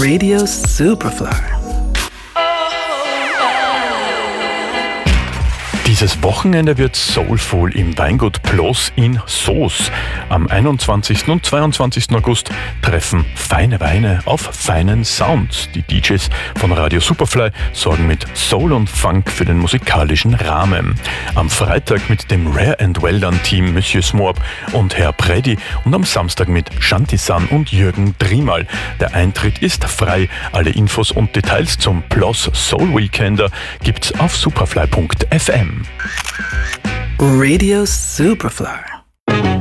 Radio Superfly. Dieses Wochenende wird soulful im Weingut Ploss in Soos. Am 21. und 22. August treffen feine Weine auf feinen Sound. Die DJs von Radio Superfly sorgen mit Soul und Funk für den musikalischen Rahmen. Am Freitag mit dem Rare and Well Done Team Monsieur Smorp und Herr Preddy und am Samstag mit Shanti-san und Jürgen Drimal. Der Eintritt ist frei. Alle Infos und Details zum Ploss Soul Weekender gibt's auf superfly.fm. Radio Superfly.